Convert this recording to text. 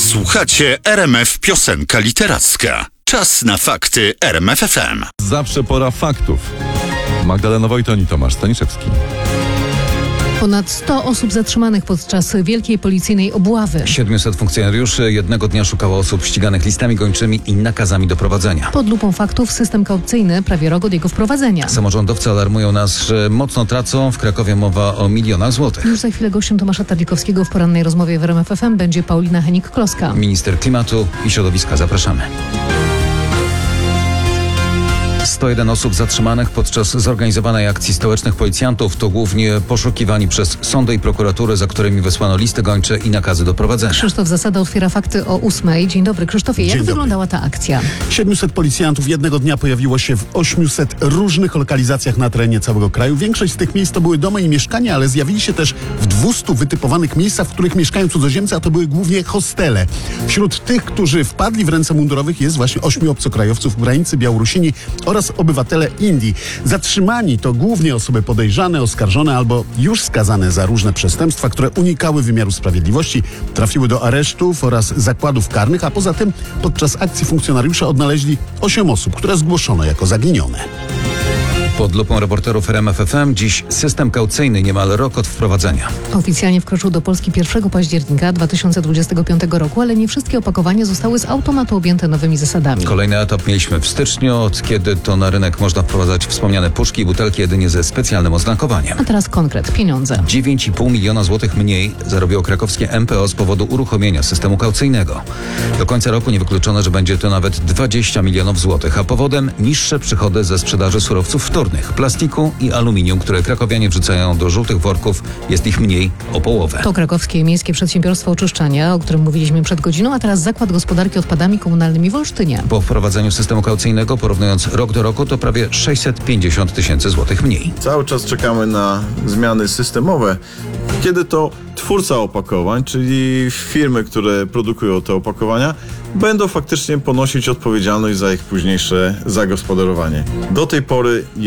Słuchacie RMF Piosenka Literacka. Czas na fakty RMF FM. Zawsze pora faktów. Magdalena Wojton i Tomasz Staniszewski. Ponad 100 osób zatrzymanych podczas wielkiej policyjnej obławy. 700 funkcjonariuszy jednego dnia szukało osób ściganych listami gończymi i nakazami doprowadzenia. Pod lupą faktów system kaucyjny prawie rok od jego wprowadzenia. Samorządowcy alarmują nas, że mocno tracą. W Krakowie mowa o milionach złotych. Już za chwilę gościem Tomasza Tadlikowskiego w porannej rozmowie w RMF FM będzie Paulina Henik-Kloska. Minister klimatu i środowiska. Zapraszamy. 101 osób zatrzymanych podczas zorganizowanej akcji stołecznych policjantów to głównie poszukiwani przez sądy i prokuratury, za którymi wysłano listy gończe i nakazy doprowadzenia. Krzysztof Zasada otwiera fakty o 8:00. Dzień dobry, Krzysztofie. Jak wyglądała ta akcja? 700 policjantów jednego dnia pojawiło się w 800 różnych lokalizacjach na terenie całego kraju. Większość z tych miejsc to były domy i mieszkania, ale zjawili się też w 200 wytypowanych miejscach, w których mieszkają cudzoziemcy, a to były głównie hostele. Wśród tych, którzy wpadli w ręce mundurowych, jest właśnie 8 obcokrajowców, Ukraińcy, Białorusini oraz obywatele Indii. Zatrzymani to głównie osoby podejrzane, oskarżone albo już skazane za różne przestępstwa, które unikały wymiaru sprawiedliwości, trafiły do aresztów oraz zakładów karnych, a poza tym podczas akcji funkcjonariusze odnaleźli 8 osób, które zgłoszono jako zaginione. Pod lupą reporterów RMF FM dziś system kaucyjny niemal rok od wprowadzenia. Oficjalnie wkroczył do Polski 1 października 2025 roku, ale nie wszystkie opakowania zostały z automatu objęte nowymi zasadami. Kolejny etap mieliśmy w styczniu, od kiedy to na rynek można wprowadzać wspomniane puszki i butelki jedynie ze specjalnym oznakowaniem. A teraz konkret, pieniądze. 9,5 miliona złotych mniej zarobiło krakowskie MPO z powodu uruchomienia systemu kaucyjnego. Do końca roku niewykluczone, że będzie to nawet 20 milionów złotych, a powodem niższe przychody ze sprzedaży surowców wtórnych, plastiku i aluminium, które krakowianie wrzucają do żółtych worków. Jest ich mniej o połowę. To krakowskie miejskie przedsiębiorstwo oczyszczania, o którym mówiliśmy przed godziną, a teraz Zakład Gospodarki Odpadami Komunalnymi w Olsztynie. Po wprowadzeniu systemu kaucyjnego, porównując rok do roku, to prawie 650 tysięcy złotych mniej. Cały czas czekamy na zmiany systemowe, kiedy to twórca opakowań, czyli firmy, które produkują te opakowania, będą faktycznie ponosić odpowiedzialność za ich późniejsze zagospodarowanie. Do tej pory